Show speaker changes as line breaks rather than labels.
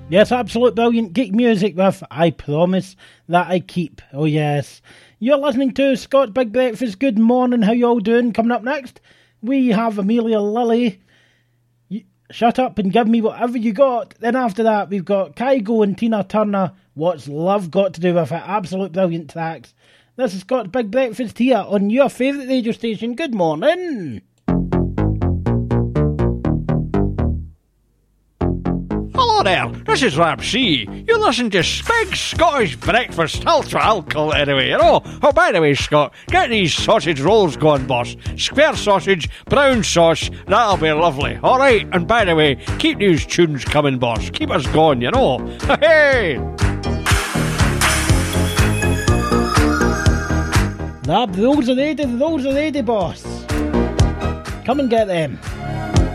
Yes, absolute brilliant geek music with I Promise That I Keep. Oh yes. You're listening to Scott's Big Breakfast. Good morning, how you all doing? Coming up next, we have Amelia Lilly. Shut up and give me whatever you got. Then after that, we've got Kygo and Tina Turner. What's love got to do with it? Absolute brilliant tracks. This is Scott's Big Breakfast here on your favourite radio station. Good morning.
Hello there, this is Rab C. You listen to Big Scottish Breakfast. I'll call it anyway, you know. Oh, by the way, Scott, get these sausage rolls going, boss. Square sausage, brown sauce, that'll be lovely. Alright, and by the way, keep these tunes coming, boss. Keep us going, you know. Hey!
The rolls are ready, boss. Come and get them.